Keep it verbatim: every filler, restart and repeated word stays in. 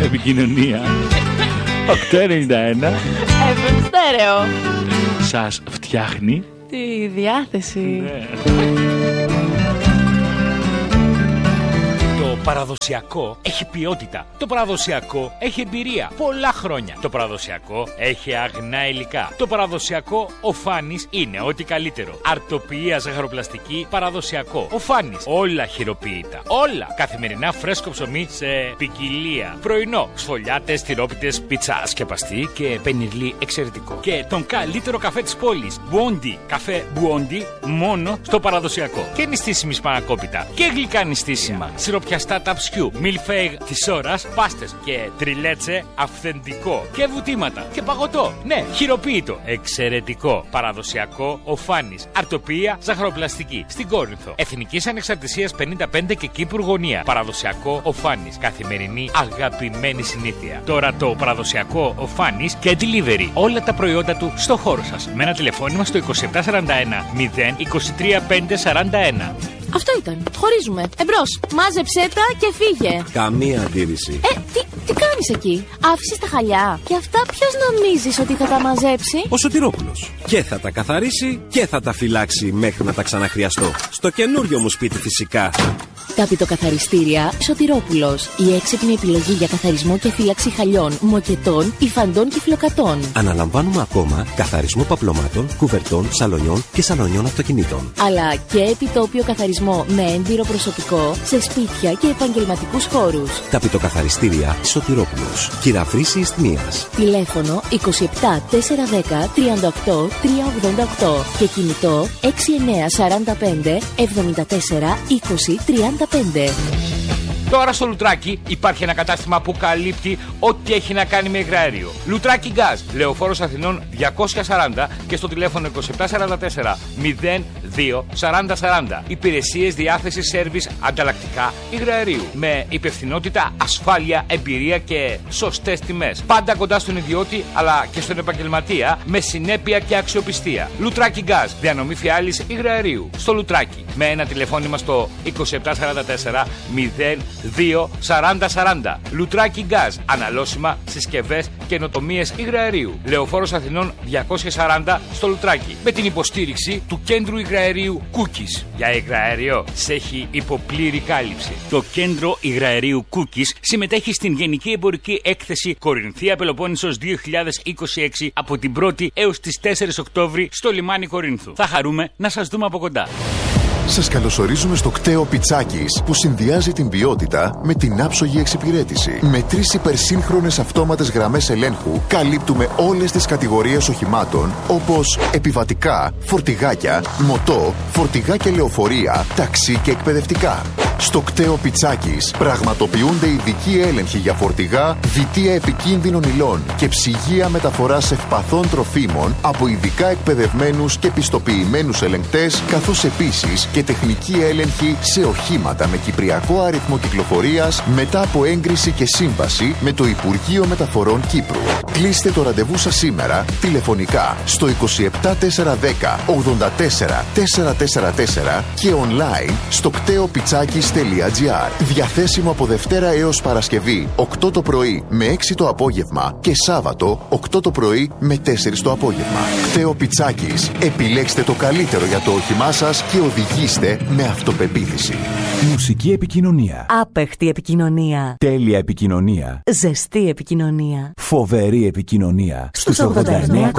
επικοινωνία οκτώ ενενήντα ένα εφ εμ Στέρεο. σας φτιάχνει τη διάθεση. Ναι. Το παραδοσιακό έχει ποιότητα. Το παραδοσιακό έχει εμπειρία. Πολλά χρόνια. Το παραδοσιακό έχει αγνά υλικά. Το παραδοσιακό ο Φάνης είναι ό,τι καλύτερο. Αρτοποιία ζαχαροπλαστική παραδοσιακό. Ο Φάνης. Όλα χειροποίητα. Όλα. Καθημερινά φρέσκο ψωμί σε ποικιλία. Πρωινό. Σφολιάτες, τυρόπιτες, πίτσα σκεπαστή και πενιρλί εξαιρετικό. Και τον καλύτερο καφέ της πόλης. Μπουόντι. Καφέ Μπουόντι μόνο στο παραδοσιακό. Και νηστίσιμη σπανακόπιτα. Και γλυκά νηστίσιμα. Σιροπιαστά ταψιού, μιλφέιγ της ώρας, πάστες και τριλέτσε αυθεντικό και βουτήματα και παγωτό. Ναι, χειροποίητο, εξαιρετικό, παραδοσιακό ο Φάνης. Αρτοποιία ζαχαροπλαστική στην Κόρινθο. Εθνικής Ανεξαρτησίας πενήντα πέντε και Κύπρου γωνία. Παραδοσιακό ο Φάνης. Καθημερινή αγαπημένη συνήθεια. Τώρα το παραδοσιακό ο Φάνης και delivery. Όλα τα προϊόντα του στο χώρο σας. Με ένα τηλεφώνημα στο είκοσι επτά σαράντα ένα μηδέν είκοσι τρία πέντε σαράντα ένα. Αυτό ήταν. Χωρίζουμε. Εμπρός. Μάζεψέ τα και φύγε. Καμία αντίρρηση. Ε, τι, τι κάνεις εκεί? Άφησες τα χαλιά. Και αυτά ποιος νομίζεις ότι θα τα μαζέψει? Ο Σωτηρόπουλος. Και θα τα καθαρίσει και θα τα φυλάξει μέχρι να τα ξαναχρειαστώ. Στο καινούριο μου σπίτι φυσικά. Ταπητοκαθαριστήρια Σωτηρόπουλος. Η έξυπνη επιλογή για καθαρισμό και φύλαξη χαλιών, μοκετών, υφαντών και φλοκατών. Αναλαμβάνουμε ακόμα καθαρισμό παπλωμάτων, κουβερτών, σαλονιών και σαλονιών αυτοκινήτων. Αλλά και επιτόπιο καθαρισμό με έμπειρο προσωπικό σε σπίτια και επαγγελματικούς χώρους. Ταπητοκαθαριστήρια Σωτηρόπουλος. Κυραφρύση Ισθμίας. Τηλέφωνο είκοσι επτά τετρακόσια δέκα τριάντα οκτώ τριακόσια ογδόντα οκτώ και κινητό έξι εννιά σαράντα πέντε εβδομήντα τέσσερα είκοσι τριάντα πέντε. Τώρα στο Λουτράκι υπάρχει ένα κατάστημα που καλύπτει ό,τι έχει να κάνει με υγραέριο. Λουτράκι Gas, Λεωφόρος Αθηνών διακόσια σαράντα και στο τηλέφωνο είκοσι επτά σαράντα τέσσερα μηδέν δύο σαράντα σαράντα. Υπηρεσίες διάθεσης σέρβις ανταλλακτικά υγραερίου. Με υπευθυνότητα, ασφάλεια, εμπειρία και σωστές τιμές. Πάντα κοντά στον ιδιώτη αλλά και στον επαγγελματία με συνέπεια και αξιοπιστία. Λουτράκι Gas, διανομή φιάλης υγραερίου. Στο Λουτράκι με ένα τηλεφώνημα στο είκοσι επτά σαράντα τέσσερα μηδέν δύο σαράντα σαράντα. Λουτράκι Gas, αναλώσιμα, συσκευές, καινοτομίες υγραερίου. Λεωφόρος Αθηνών διακόσια σαράντα στο Λουτράκι. Με την υποστήριξη του κέντρου υγραερίου Cookies. Για υγραέριο σε έχει υποπλήρη κάλυψη. Το κέντρο υγραερίου Cookies συμμετέχει στην Γενική Εμπορική Έκθεση Κορινθία Πελοπόννησος δύο χιλιάδες είκοσι έξι από την πρώτη έως τις τέσσερις Οκτώβρη στο λιμάνι Κορίνθου. Θα χαρούμε να σας δούμε από κοντά. Σας καλωσορίζουμε στο κτέο Πιτσάκης, που συνδυάζει την ποιότητα με την άψογη εξυπηρέτηση. Με τρεις υπερσύγχρονες αυτόματες γραμμές ελέγχου καλύπτουμε όλες τις κατηγορίες οχημάτων, όπως επιβατικά, φορτηγάκια, μοτό, φορτηγάκια λεωφορεία, ταξί και εκπαιδευτικά. Στο κτέο Πιτσάκης πραγματοποιούνται ειδικοί έλεγχοι για φορτηγά, βιτία επικίνδυνων υλών και ψυγεία μεταφοράς ευπαθών τροφίμων από ειδικά εκπαιδευμένους και πιστοποιημένους ελεγκτές, καθώς επίσης και τεχνική έλεγχη σε οχήματα με κυπριακό αριθμό κυκλοφορίας μετά από έγκριση και σύμβαση με το Υπουργείο Μεταφορών Κύπρου. Κλείστε το ραντεβού σας σήμερα τηλεφωνικά στο είκοσι επτά τετρακόσια δέκα ογδόντα τέσσερα τετρακόσια σαράντα τέσσερα και online στο κτέο πιτσάκης τελεία τζι άρ. Διαθέσιμο από Δευτέρα έως Παρασκευή οκτώ το πρωί με έξι το απόγευμα και Σάββατο οκτώ το πρωί με τέσσερις το απόγευμα. Κτέο Πιτσάκης. Επιλέξτε το καλύτερο για το όχημά σας και οδηγήστε με αυτοπεποίθηση. Μουσική επικοινωνία. Άπεχτη επικοινωνία. Τέλεια επικοινωνία. Ζεστή επικοινωνία. Φοβερή επικοινωνία. Στους ογδόντα εννέα